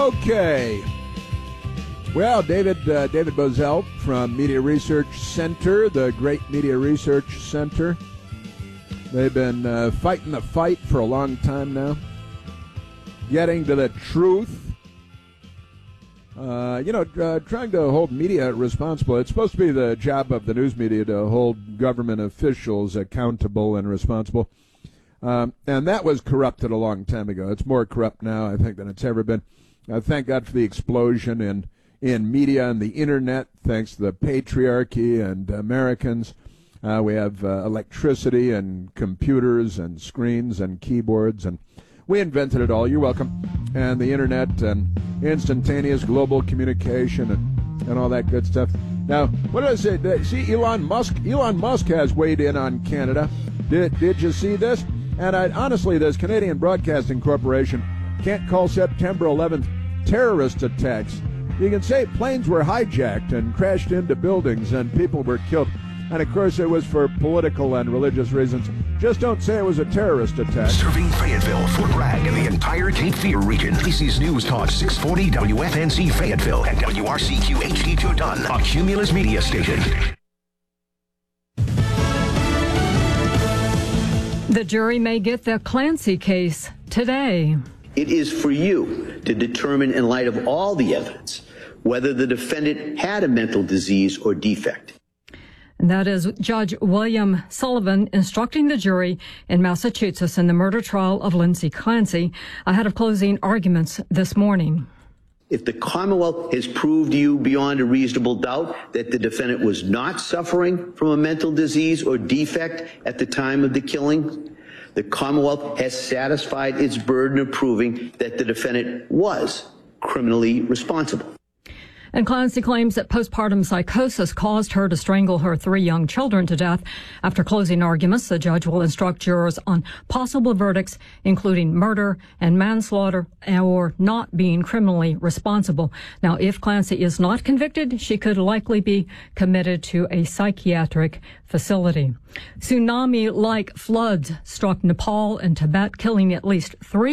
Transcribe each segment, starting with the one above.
Okay. Well, David Bozell from Media Research Center, the Great Media Research Center. They've been fighting the fight for a long time now, getting to the truth. Trying to hold media responsible. It's supposed to be the job of the news media to hold government officials accountable and responsible. And that was corrupted a long time ago. It's more corrupt now, I think, than it's ever been. Thank God for the explosion in media and the Internet, thanks to the patriarchy and Americans. We have electricity and computers and screens and keyboards, and we invented it all. You're welcome. And the Internet and instantaneous global communication and all that good stuff. Now, what did I say? See, Elon Musk has weighed in on Canada. Did you see this? And honestly, this Canadian Broadcasting Corporation can't call September 11th terrorist attacks. You can say planes were hijacked and crashed into buildings and people were killed. And, of course, it was for political and religious reasons. Just don't say it was a terrorist attack. Serving Fayetteville, Fort Bragg, and the entire Cape Fear region. This is News Talk 640 WFNZ Fayetteville and WRCQ HD2 Dunn, a Cumulus media station. The jury may get the Clancy case today. It is for you to determine, in light of all the evidence, whether the defendant had a mental disease or defect. And that is Judge William Sullivan instructing the jury in Massachusetts in the murder trial of Lindsay Clancy ahead of closing arguments this morning. If the Commonwealth has proved to you beyond a reasonable doubt that the defendant was not suffering from a mental disease or defect at the time of the killing, the Commonwealth has satisfied its burden of proving that the defendant was criminally responsible. And Clancy claims that postpartum psychosis caused her to strangle her 3 young children to death. After closing arguments, the judge will instruct jurors on possible verdicts, including murder and manslaughter or not being criminally responsible. Now, if Clancy is not convicted, she could likely be committed to a psychiatric facility. Tsunami-like floods struck Nepal and Tibet, killing at least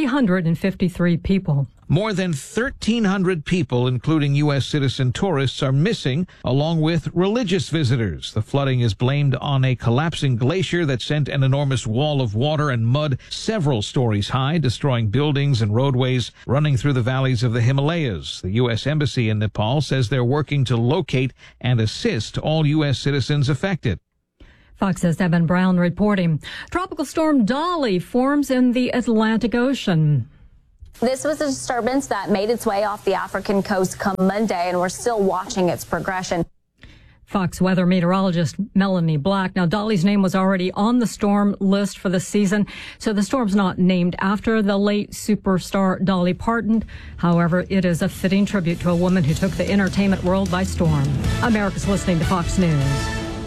353 people. More than 1,300 people, including U.S. citizen tourists, are missing, along with religious visitors. The flooding is blamed on a collapsing glacier that sent an enormous wall of water and mud several stories high, destroying buildings and roadways running through the valleys of the Himalayas. The U.S. Embassy in Nepal says they're working to locate and assist all U.S. citizens affected. Fox's Evan Brown reporting. Tropical storm Dolly forms in the Atlantic Ocean. This was a disturbance that made its way off the African coast come Monday, and we're still watching its progression. Fox weather meteorologist Melanie Black. Now, Dolly's name was already on the storm list for the season, so the storm's not named after the late superstar Dolly Parton. However, it is a fitting tribute to a woman who took the entertainment world by storm. America's listening to Fox News.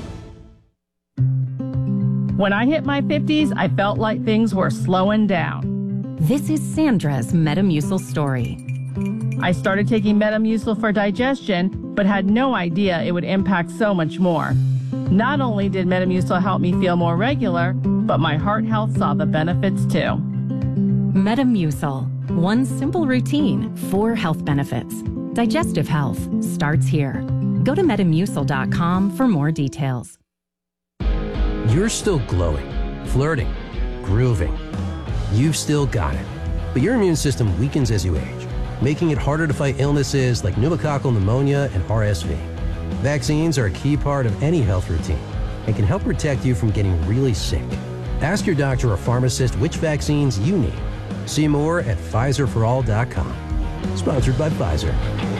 When I hit my 50s, I felt like things were slowing down. This is Sandra's Metamucil story. I started taking Metamucil for digestion, but had no idea it would impact so much more. Not only did Metamucil help me feel more regular, but my heart health saw the benefits too. Metamucil, one simple routine, 4 health benefits. Digestive health starts here. Go to Metamucil.com for more details. You're still glowing, flirting, grooving. You've still got it. But your immune system weakens as you age, making it harder to fight illnesses like pneumococcal pneumonia and RSV. Vaccines are a key part of any health routine and can help protect you from getting really sick. Ask your doctor or pharmacist which vaccines you need. See more at PfizerForAll.com. Sponsored by Pfizer.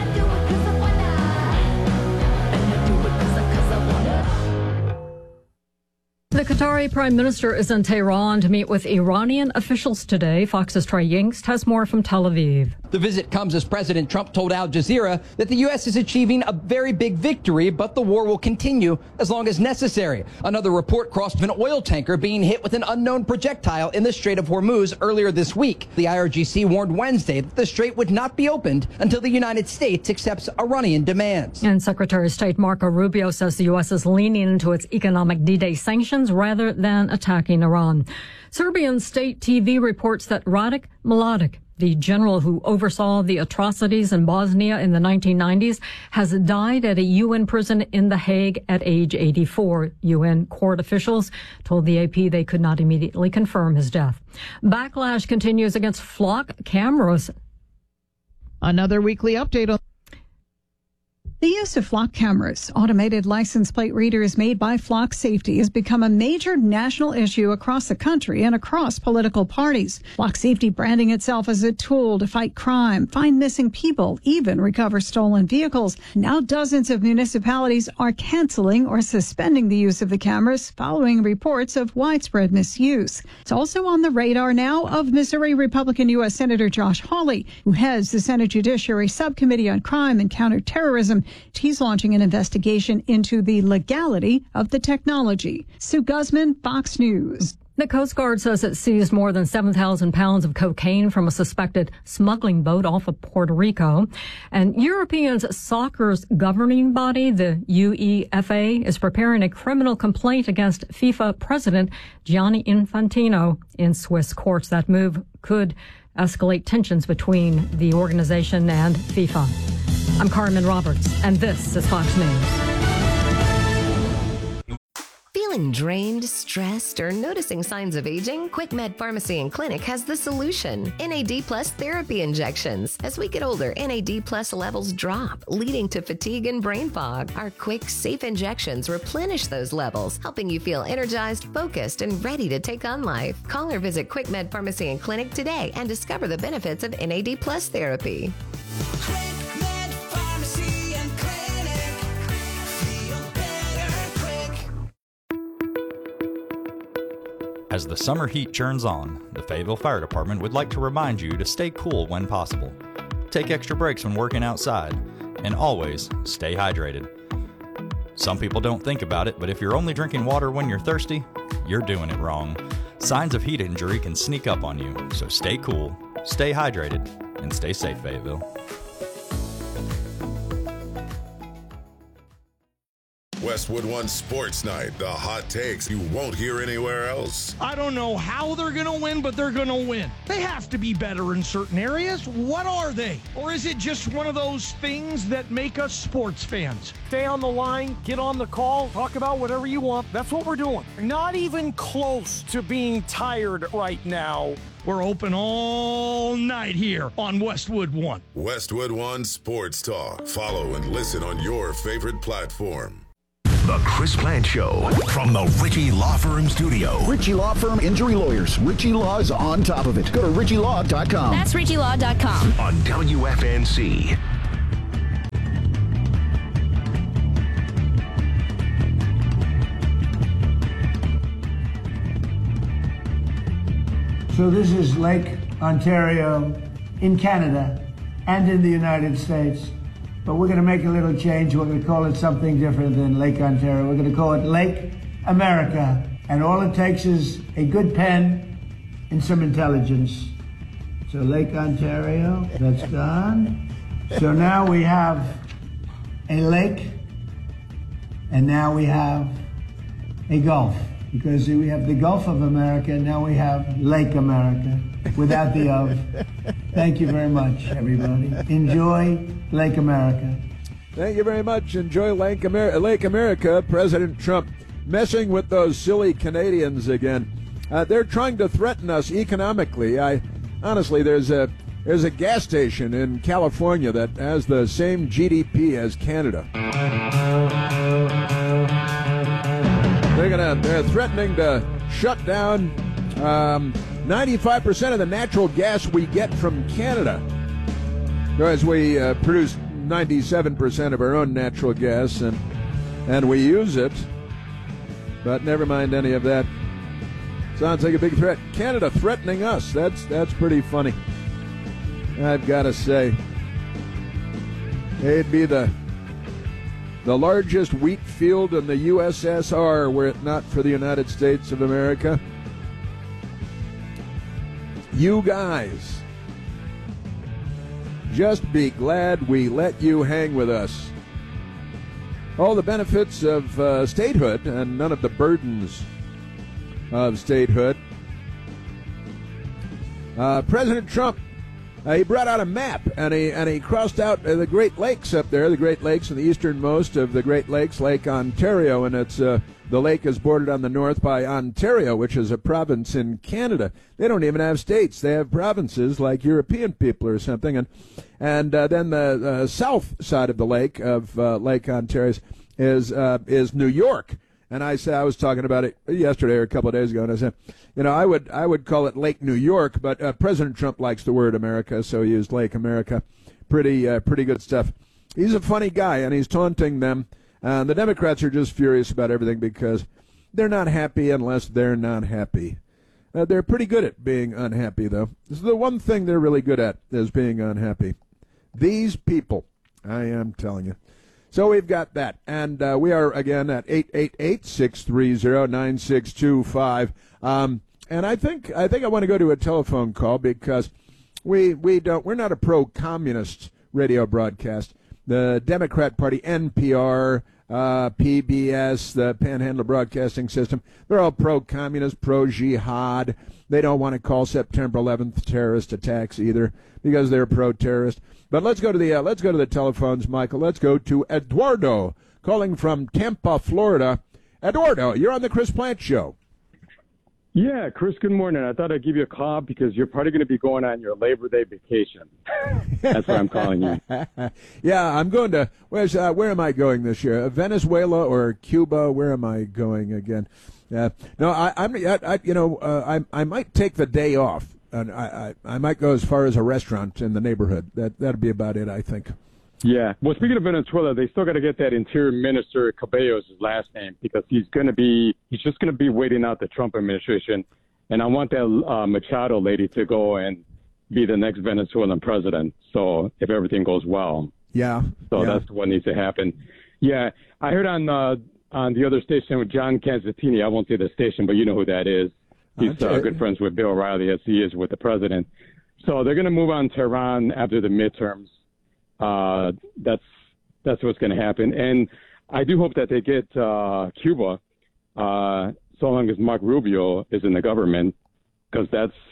The Qatari Prime Minister is in Tehran to meet with Iranian officials today. Fox's Trey Yingst has more from Tel Aviv. The visit comes as President Trump told Al Jazeera that the U.S. is achieving a very big victory, but the war will continue as long as necessary. Another report crossed of an oil tanker being hit with an unknown projectile in the Strait of Hormuz earlier this week. The IRGC warned Wednesday that the strait would not be opened until the United States accepts Iranian demands. And Secretary of State Marco Rubio says the U.S. is leaning into its economic D-Day sanctions rather than attacking Iran. Serbian state TV reports that Radik Mladic, the general who oversaw the atrocities in Bosnia in the 1990s, has died at a UN prison in The Hague at age 84. UN court officials told the AP they could not immediately confirm his death. Backlash continues against flock cameras. Another weekly update on the use of flock cameras, automated license plate readers made by Flock Safety, has become a major national issue across the country and across political parties. Flock Safety branding itself as a tool to fight crime, find missing people, even recover stolen vehicles. Now dozens of municipalities are canceling or suspending the use of the cameras following reports of widespread misuse. It's also on the radar now of Missouri Republican U.S. Senator Josh Hawley, who heads the Senate Judiciary Subcommittee on Crime and Counterterrorism. He's launching an investigation into the legality of the technology. Sue Guzman, Fox News. The Coast Guard says it seized more than 7,000 pounds of cocaine from a suspected smuggling boat off of Puerto Rico. And European soccer's governing body, the UEFA, is preparing a criminal complaint against FIFA president Gianni Infantino in Swiss courts. That move could escalate tensions between the organization and FIFA. I'm Carmen Roberts, and this is Fox News. Feeling drained, stressed, or noticing signs of aging? QuickMed Pharmacy and Clinic has the solution. NAD Plus therapy injections. As we get older, NAD Plus levels drop, leading to fatigue and brain fog. Our quick, safe injections replenish those levels, helping you feel energized, focused, and ready to take on life. Call or visit QuickMed Pharmacy and Clinic today and discover the benefits of NAD Plus therapy. As the summer heat churns on, the Fayetteville Fire Department would like to remind you to stay cool when possible. Take extra breaks when working outside, and always stay hydrated. Some people don't think about it, but if you're only drinking water when you're thirsty, you're doing it wrong. Signs of heat injury can sneak up on you, so stay cool, stay hydrated, and stay safe, Fayetteville. Westwood One Sports Night, the hot takes you won't hear anywhere else. I don't know how they're going to win, but they're going to win. They have to be better in certain areas. What are they? Or is it just one of those things that make us sports fans? Stay on the line, get on the call, talk about whatever you want. That's what we're doing. Not even close to being tired right now. We're open all night here on Westwood One. Westwood One Sports Talk. Follow and listen on your favorite platform. The Chris Plante Show from the Ritchie Law Firm studio. Ritchie Law Firm Injury Lawyers. Ritchie Law is on top of it. Go to ritchielaw.com. That's ritchielaw.com. On WFNC. So this is Lake Ontario in Canada and in the United States. But we're going to make a little change. We're going to call it something different than Lake Ontario. We're going to call it Lake America. And all it takes is a good pen and some intelligence. So Lake Ontario, that's gone. So now we have a lake, and now we have a Gulf. Because we have the Gulf of America, and now we have Lake America without the of. Thank you very much, everybody. Enjoy Lake America. Thank you very much. Enjoy Lake America. President Trump messing with those silly Canadians again. They're trying to threaten us economically. Honestly, there's a gas station in California that has the same GDP as Canada. They're threatening to shut down 95% of the natural gas we get from Canada. Whereas we produce 97% of our own natural gas, and we use it. But never mind any of that. Sounds like a big threat. Canada threatening us. That's pretty funny. I've got to say. It'd be the largest wheat field in the USSR were it not for the United States of America. You guys, just be glad we let you hang with us. All the benefits of statehood and none of the burdens of statehood. President Trump, he brought out a map, and he crossed out the Great Lakes up there, the Great Lakes, and the easternmost of the Great Lakes, Lake Ontario, and it's the lake is bordered on the north by Ontario, which is a province in Canada. They don't even have states; they have provinces like European people or something. And then the south side of the lake of Lake Ontario is New York. And I was talking about it yesterday or a couple of days ago, and I said, I would call it Lake New York, but President Trump likes the word America, so he used Lake America. Pretty good stuff. He's a funny guy, and he's taunting them. The Democrats are just furious about everything because they're not happy unless they're not happy. They're pretty good at being unhappy, though. This is the one thing they're really good at, is being unhappy. These people, I am telling you. So we've got that, and we are again at 888-630-9625. And I think I want to go to a telephone call because we're not a pro-communist radio broadcast. The Democrat Party, NPR, PBS, the Panhandle Broadcasting System, they're all pro-communist, pro-jihad. They don't want to call September 11th terrorist attacks either because they're pro-terrorist. But let's go to the telephones, Michael. Let's go to Eduardo, calling from Tampa, Florida. Eduardo, you're on the Chris Plante Show. Yeah, Chris, good morning. I thought I'd give you a call because you're probably going to be going on your Labor Day vacation. That's why I'm calling you. Yeah, I'm going to, where am I going this year? Venezuela or Cuba? Where am I going again? No, I might take the day off, and I might go as far as a restaurant in the neighborhood. That'd be about it, I think. Yeah. Well, speaking of Venezuela, they still got to get that Interior Minister Cabello's last name because he's just going to be waiting out the Trump administration. And I want that Machado lady to go and be the next Venezuelan president. So if everything goes well. Yeah. So that's what needs to happen. Yeah. I heard on the other station with John Canzatini, I won't say the station, but you know who that is. He's good friends with Bill O'Reilly as he is with the president. So they're going to move on to Iran after the midterms. That's what's going to happen. And I do hope that they get Cuba so long as Mark Rubio is in the government, because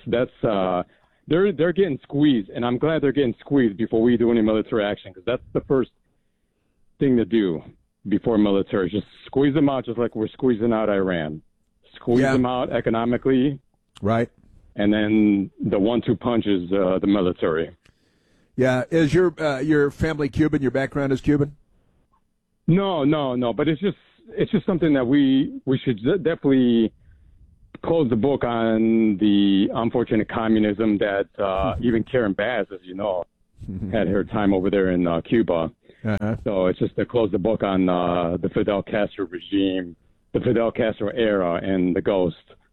they're getting squeezed, and I'm glad they're getting squeezed before we do any military action, because that's the first thing to do before military. Just squeeze them out, just like we're squeezing out Iran. Squeeze them out economically, right? And then the 1-2 punch is the military. Yeah, is your family Cuban? Your background is Cuban? No. But it's just something that we should definitely close the book on the unfortunate communism that even Karen Bass, as you know, had her time over there in Cuba. Uh-huh. So it's just to close the book on the Fidel Castro regime, the Fidel Castro era, and the ghost.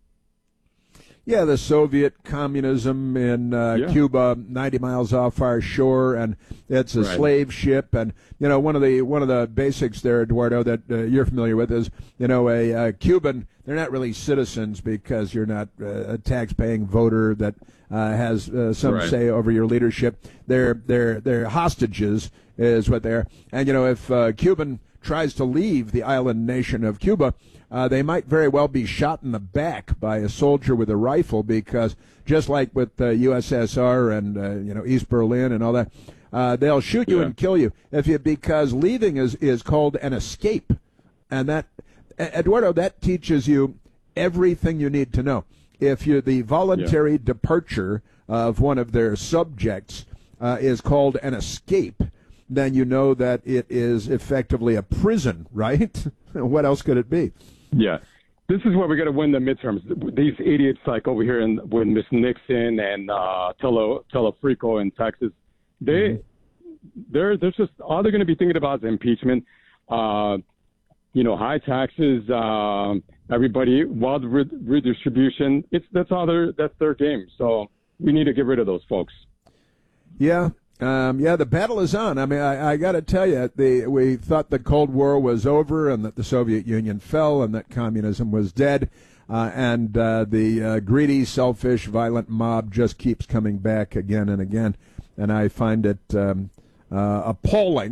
Yeah, the Soviet communism in Cuba, 90 miles off our shore, and it's a slave ship. And one of the basics there, Eduardo, that you're familiar with is a Cuban. They're not really citizens because you're not a tax-paying voter that has some say over your leadership. They're hostages, is what they're. And if Cuban tries to leave the island nation of Cuba, they might very well be shot in the back by a soldier with a rifle, because just like with the USSR and East Berlin and all that, they'll shoot you and kill you because leaving is called an escape, and that, Eduardo, that teaches you everything you need to know. If you're the voluntary departure of one of their subjects is called an escape, then you know that it is effectively a prison, right? What else could it be? Yeah. This is where we got to win the midterms. These idiots like over here with Miss Nixon and Telefrico in Texas, they're just, all they're going to be thinking about is impeachment. High taxes, everybody, wild redistribution. That's their game. So we need to get rid of those folks. Yeah. The battle is on. I mean, I got to tell you, we thought the Cold War was over and that the Soviet Union fell and that communism was dead, and the greedy, selfish, violent mob just keeps coming back again and again, and I find it appalling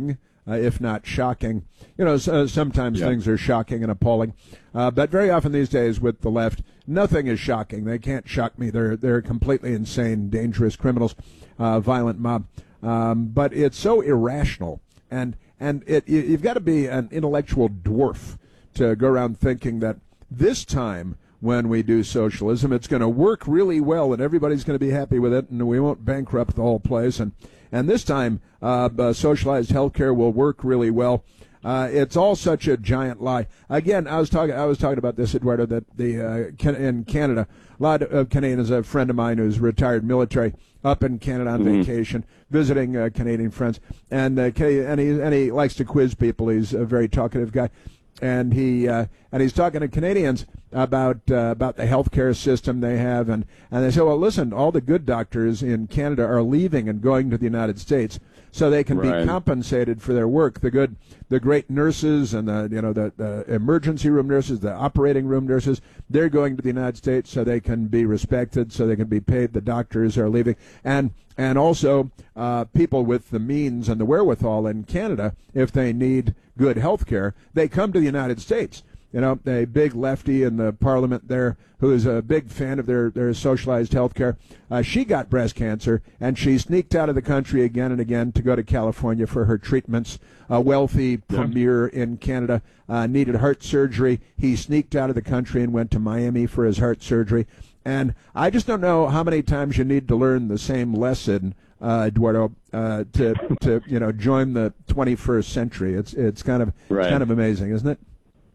if not shocking. Sometimes things are shocking and appalling, but very often these days with the left, nothing is shocking. They can't shock me. They're completely insane, dangerous criminals, violent mob. But it's so irrational, and you've got to be an intellectual dwarf to go around thinking that this time when we do socialism, it's going to work really well and everybody's going to be happy with it and we won't bankrupt the whole place. And this time, socialized healthcare will work really well. It's all such a giant lie. Again, I was talking about this, Eduardo, that in Canada, a lot of Canadians, a friend of mine who's retired military, up in Canada on vacation, visiting Canadian friends, and he likes to quiz people. He's a very talkative guy. And he's talking to Canadians about the healthcare system they have, and they say, well, listen, all the good doctors in Canada are leaving and going to the United States so they can be compensated for their work. The great nurses and the emergency room nurses, the operating room nurses, they're going to the United States so they can be respected, so they can be paid. The doctors are leaving, and also people with the means and the wherewithal in Canada, if they need good health care, they come to the United States. A big lefty in the parliament there who is a big fan of their socialized health care. She got breast cancer, and she sneaked out of the country again and again to go to California for her treatments. A wealthy premier in Canada needed heart surgery. He sneaked out of the country and went to Miami for his heart surgery. And I just don't know how many times you need to learn the same lesson, Eduardo, to join the 21st century. It's kind of amazing, isn't it?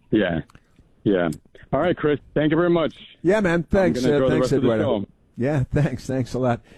Yeah. All right, Chris. Thank you very much. Yeah, man. Thanks. Thanks, Eduardo. The yeah, thanks a lot.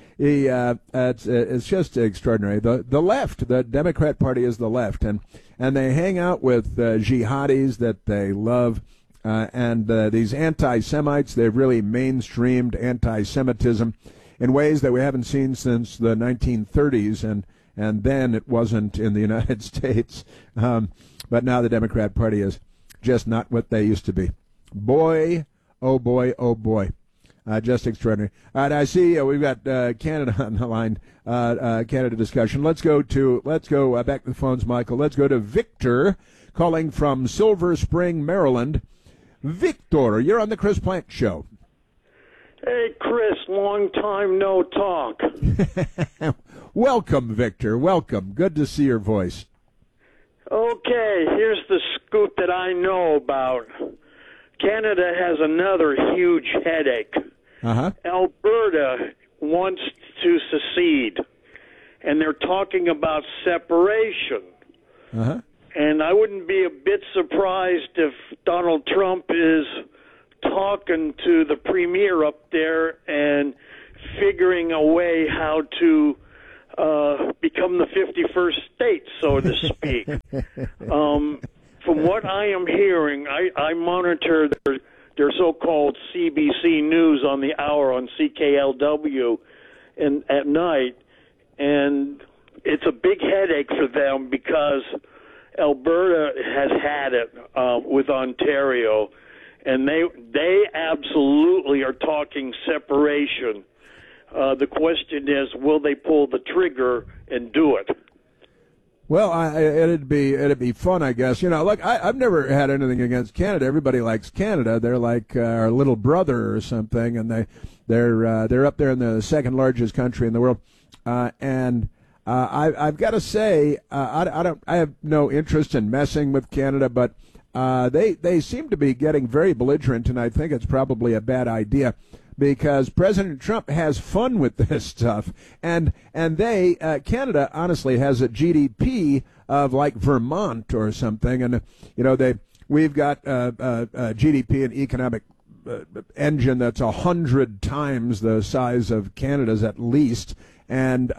It's just extraordinary. The left, the Democrat Party is the left, and they hang out with jihadis that they love, and these anti-Semites. They've really mainstreamed anti-Semitism in ways that we haven't seen since the 1930s, and then it wasn't in the United States. But now the Democrat Party is just not what they used to be. Boy, oh boy, oh boy. Just extraordinary. All right, I see we've got Canada on the line, Canada discussion. Let's go back to the phones, Michael. Let's go to Victor calling from Silver Spring, Maryland. Victor, you're on the Chris Plank Show. Hey, Chris, long time no talk. Welcome, Victor. Welcome. Good to see your voice. Okay, here's the scoop that I know about. Canada has another huge headache. Alberta wants to secede, and they're talking about separation. And I wouldn't be a bit surprised if Donald Trump is talking to the premier up there and figuring a way how to become the 51st state, so to speak. From what I am hearing, I monitor their so-called CBC News on the hour on CKLW at night, and it's a big headache for them because Alberta has had it with Ontario, and they absolutely are talking separation. The question is, will they pull the trigger and do it? Well, it'd be fun, I guess. Look, I've never had anything against Canada. Everybody likes Canada. They're like our little brother or something, and they're up there in the second largest country in the world. And I've got to say, I have no interest in messing with Canada, but they seem to be getting very belligerent, and I think it's probably a bad idea. Because President Trump has fun with this stuff, and Canada honestly has a GDP of like Vermont or something, and we've got a GDP and economic engine that's 100 times the size of Canada's at least, and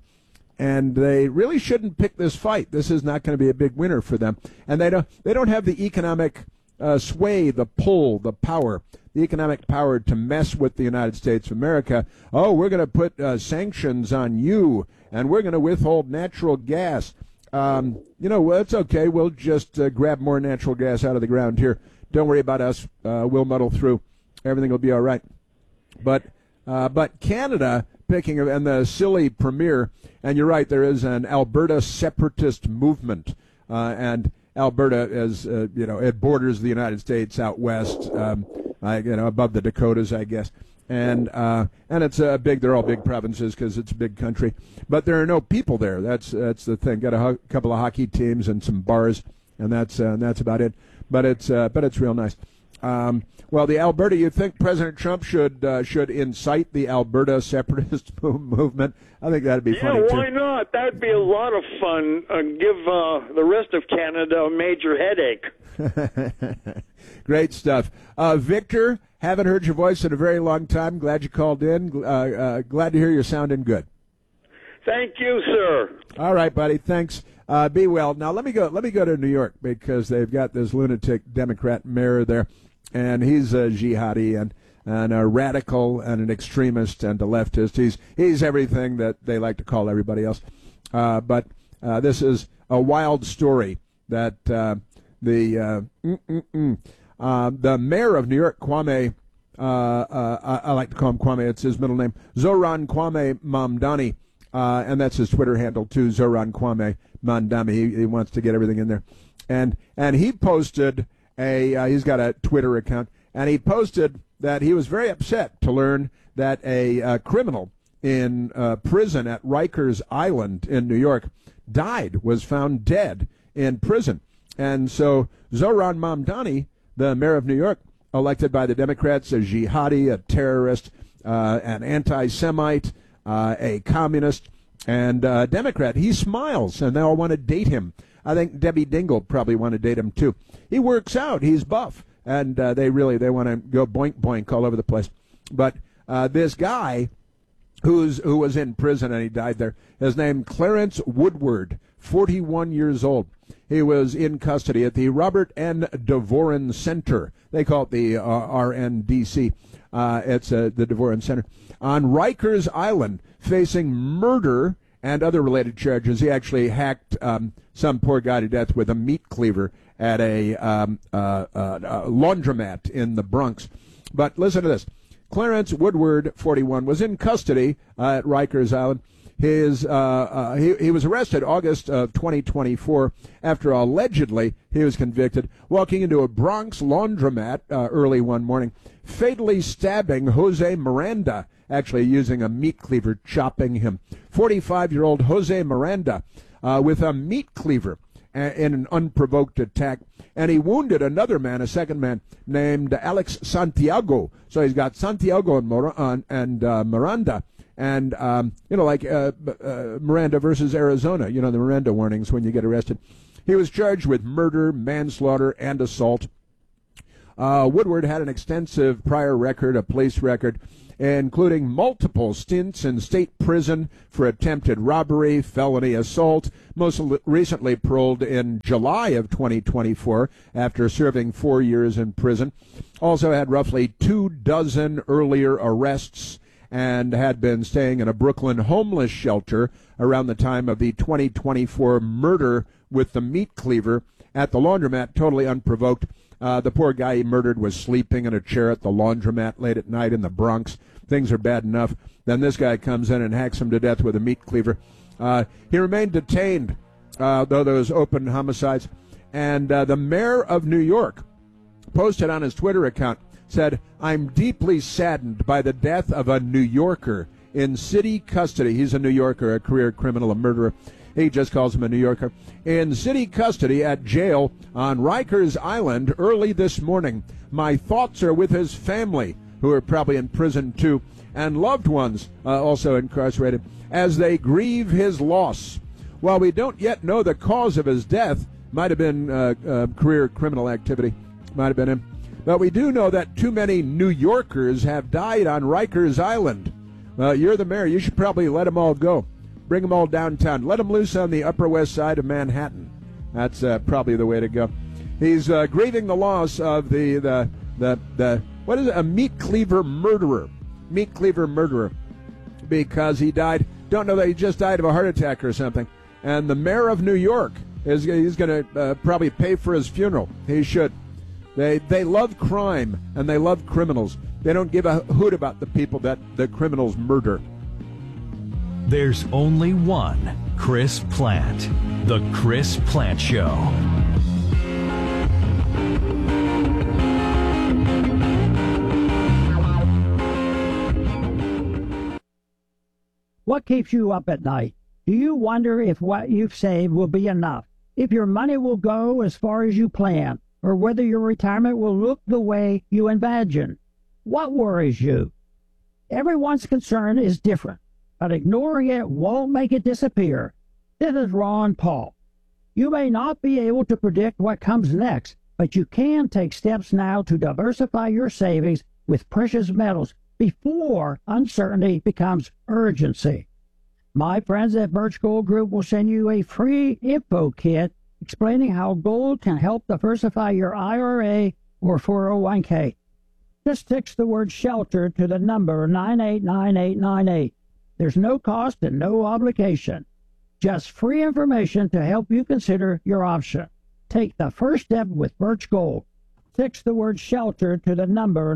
they really shouldn't pick this fight. This is not going to be a big winner for them, and they don't have the economic sway, the pull, the power. The economic power to mess with the United States of America. Oh, we're going to put sanctions on you, and we're going to withhold natural gas. It's okay. We'll just grab more natural gas out of the ground here. Don't worry about us. We'll muddle through. Everything will be all right. But Canada speaking of, and the silly premier, and you're right, there is an Alberta separatist movement, and Alberta is, it borders the United States out west, above the Dakotas, I guess. And it's they're all big provinces because it's a big country. But there are no people there. That's the thing. Got a couple of hockey teams and some bars, and that's about it. But it's real nice. Well, the Alberta, you think President Trump should incite the Alberta separatist movement? I think that'd be funny, too. Yeah, why not? That'd be a lot of fun. Give the rest of Canada a major headache. Great stuff. Victor, haven't heard your voice in a very long time. Glad you called in. Glad to hear you're sounding good. Thank you, sir. All right, buddy. Thanks. Be well. Now, let me go to New York because they've got this lunatic Democrat mayor there, and he's a jihadi and a radical and an extremist and a leftist. He's everything that they like to call everybody else. But this is a wild story that the mayor of New York, Kwame, I like to call him Kwame, it's his middle name, Zohran Kwame Mamdani, and that's his Twitter handle too, Zohran Kwame Mamdani. He wants to get everything in there. And he posted he's got a Twitter account, and he posted that he was very upset to learn that a criminal in prison at Rikers Island in New York was found dead in prison. And so Zohran Mamdani, the mayor of New York, elected by the Democrats, a jihadi, a terrorist, an anti-Semite, a communist, and a Democrat. He smiles, and they all want to date him. I think Debbie Dingell probably want to date him, too. He works out. He's buff, and they want to go boink, boink all over the place. But this guy who was in prison and he died there is named Clarence Woodward, 41 years old. He was in custody at the Robert N. Dvorin Center. They call it the RNDC. It's the Dvorin Center. On Rikers Island, facing murder and other related charges. He actually hacked some poor guy to death with a meat cleaver at a laundromat in the Bronx. But listen to this. Clarence Woodward, 41, was in custody at Rikers Island. He was arrested August of 2024 after allegedly he was convicted walking into a Bronx laundromat early one morning, fatally stabbing Jose Miranda, actually using a meat cleaver, chopping him. 45-year-old Jose Miranda with a meat cleaver in an unprovoked attack. And he wounded another man, a second man, named Alex Santiago. So he's got Santiago and Miranda. And, like Miranda versus Arizona, the Miranda warnings when you get arrested. He was charged with murder, manslaughter, and assault. Woodward had an extensive prior record, a police record, including multiple stints in state prison for attempted robbery, felony assault, most recently paroled in July of 2024 after serving 4 years in prison. Also had roughly 24 earlier arrests and had been staying in a Brooklyn homeless shelter around the time of the 2024 murder with the meat cleaver at the laundromat, totally unprovoked. The poor guy he murdered was sleeping in a chair at the laundromat late at night in the Bronx. Things are bad enough. Then this guy comes in and hacks him to death with a meat cleaver. He remained detained, though there was open homicides. And the mayor of New York posted on his Twitter account, said, "I'm deeply saddened by the death of a New Yorker in city custody." He's a New Yorker, a career criminal, a murderer. He just calls him a New Yorker. "In city custody at jail on Rikers Island early this morning. My thoughts are with his family, who are probably in prison too, and loved ones also incarcerated, as they grieve his loss. While we don't yet know the cause of his death, might have been career criminal activity, might have been him. But we do know that too many New Yorkers have died on Rikers Island. You're the mayor. You should probably let them all go. Bring them all downtown. Let them loose on the Upper West Side of Manhattan. That's probably the way to go." He's grieving the loss of the what is it? A meat cleaver murderer. Meat cleaver murderer. Because he died. Don't know that he just died of a heart attack or something. And the mayor of New York he's going to probably pay for his funeral. He should. They love crime, and they love criminals. They don't give a hoot about the people that the criminals murder. There's only one Chris Plant. The Chris Plant Show. What keeps you up at night? Do you wonder if what you've saved will be enough? If your money will go as far as you plan? Or whether your retirement will look the way you imagine? What worries you? Everyone's concern is different, but ignoring it won't make it disappear. This is Ron Paul. You may not be able to predict what comes next, but you can take steps now to diversify your savings with precious metals before uncertainty becomes urgency. My friends at Birch Gold Group will send you a free info kit explaining how gold can help diversify your IRA or 401k. Just text the word SHELTER to the number 989898. There's no cost and no obligation. Just free information to help you consider your option. Take the first step with Birch Gold. Text the word SHELTER to the number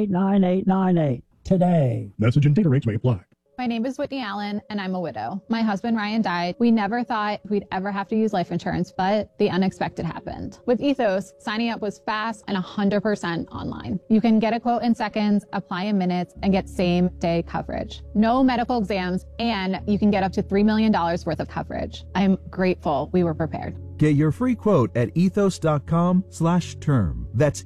989898 today. Message and data rates may apply. My name is Whitney Allen, and I'm a widow. My husband, Ryan, died. We never thought we'd ever have to use life insurance, but the unexpected happened. With Ethos, signing up was fast and 100% online. You can get a quote in seconds, apply in minutes, and get same-day coverage. No medical exams, and you can get up to $3 million worth of coverage. I'm grateful we were prepared. Get your free quote at ethos.com/term. That's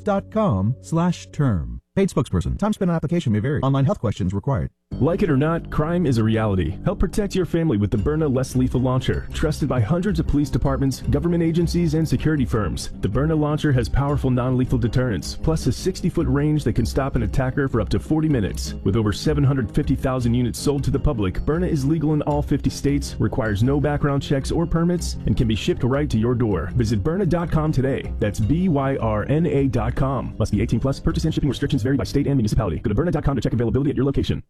ethos.com/term. Paid spokesperson. Time spent on application may vary. Online health questions required. Like it or not, crime is a reality. Help protect your family with the Byrna Less Lethal Launcher, trusted by hundreds of police departments, government agencies, and security firms. The Byrna launcher has powerful non-lethal deterrence, plus a 60-foot range that can stop an attacker for up to 40 minutes. With over 750,000 units sold to the public, Byrna is legal in all 50 states, requires no background checks or permits, and can be shipped right to your door. Visit Byrna.com today. That's BYRNA.com. Must be 18 plus. Purchase and shipping restrictions vary by state and municipality. Go to Byrna.com to check availability at your location.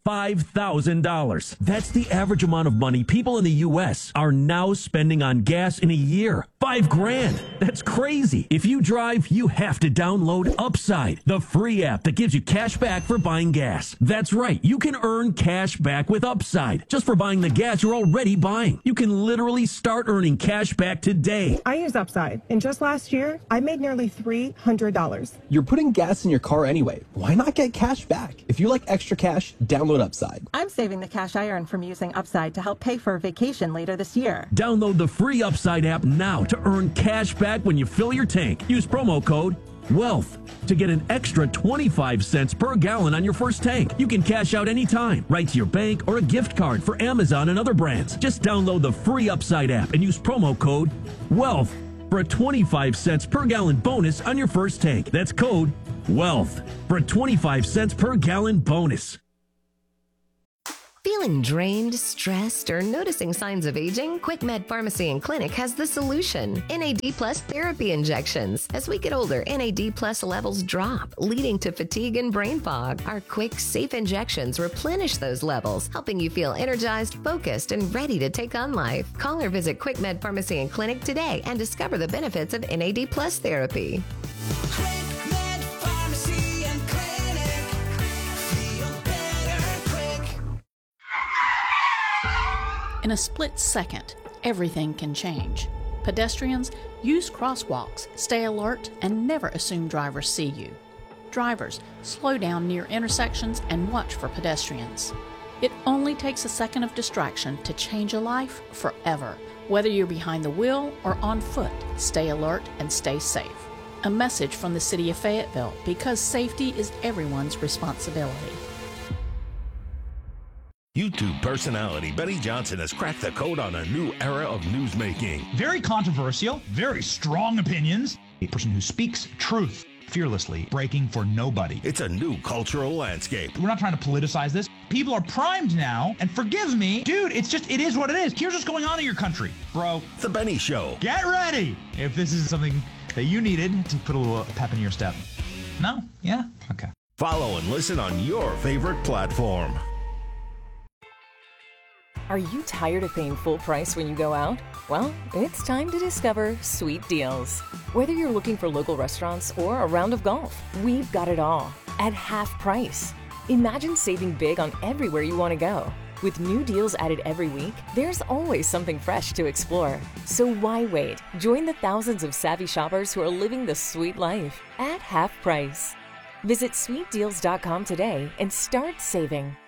$5,000. That's the average amount of money people in the U.S. are now spending on gas in a year. $5,000. That's crazy. If you drive, you have to download Upside, the free app that gives you cash back for buying gas. That's right. You can earn cash back with Upside just for buying the gas you're already buying. You can literally start earning cash back today. I use Upside, and just last year, I made nearly $300. You're putting gas in your car anyway. Why not get cash back? If you like extra cash, download Upside. I'm saving the cash I earn from using Upside to help pay for a vacation later this year. Download the free Upside app now to earn cash back when you fill your tank. Use promo code WEALTH to get an extra 25 cents per gallon on your first tank. You can cash out anytime, right to your bank or a gift card for Amazon and other brands. Just download the free Upside app and use promo code WEALTH for a 25 cents per gallon bonus on your first tank. That's code WEALTH for a 25 cents per gallon bonus. Feeling drained, stressed, or noticing signs of aging? QuickMed Pharmacy and Clinic has the solution. NAD Plus therapy injections. As we get older, NAD Plus levels drop, leading to fatigue and brain fog. Our quick, safe injections replenish those levels, helping you feel energized, focused, and ready to take on life. Call or visit QuickMed Pharmacy and Clinic today and discover the benefits of NAD Plus therapy. In a split second, everything can change. Pedestrians, use crosswalks, stay alert, and never assume drivers see you. Drivers, slow down near intersections and watch for pedestrians. It only takes a second of distraction to change a life forever. Whether you're behind the wheel or on foot, stay alert and stay safe. A message from the City of Fayetteville, because safety is everyone's responsibility. YouTube personality Benny Johnson has cracked the code on a new era of newsmaking. Very controversial, very strong opinions. A person who speaks truth fearlessly, breaking for nobody. It's a new cultural landscape. We're not trying to politicize this. People are primed now, and forgive me, dude, it is what it is. Here's what's going on in your country, bro. The Benny Show. Get ready if this is something that you needed to put a little pep in your step. No? Yeah? Okay. Follow and listen on your favorite platform. Are you tired of paying full price when you go out? Well, it's time to discover Sweet Deals. Whether you're looking for local restaurants or a round of golf, we've got it all at half price. Imagine saving big on everywhere you want to go. With new deals added every week, there's always something fresh to explore. So why wait? Join the thousands of savvy shoppers who are living the sweet life at half price. Visit sweetdeals.com today and start saving.